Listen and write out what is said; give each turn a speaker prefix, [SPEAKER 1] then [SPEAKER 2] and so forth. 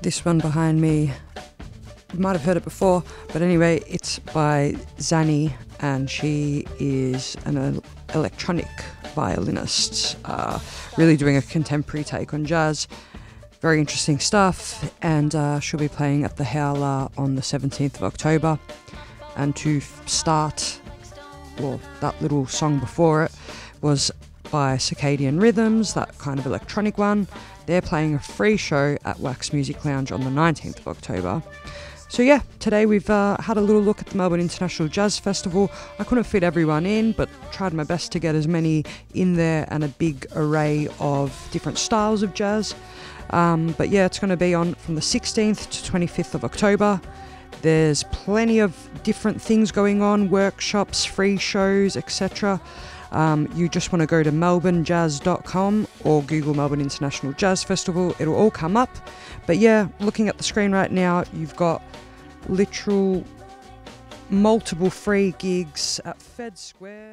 [SPEAKER 1] This one behind me, you might have heard it before, but anyway, it's by Zanny, and she is an electronic violinist, really doing a contemporary take on jazz. Very interesting stuff, and she'll be playing at the Howler on the 17th of October. And to start, well, that little song before it was by Circadian Rhythms, that kind of electronic one. They're playing a free show at Wax Music Lounge on the 19th of October. So yeah, today we've had a little look at the Melbourne International Jazz Festival. I couldn't fit everyone in, but tried my best to get as many in there, and a big array of different styles of jazz. But yeah, it's going to be on from the 16th to 25th of October. There's plenty of different things going on, workshops, free shows, etc. You just want to go to melbournejazz.com or Google Melbourne International Jazz Festival. It'll all come up. But yeah, looking at the screen right now, you've got literal multiple free gigs at Fed Square.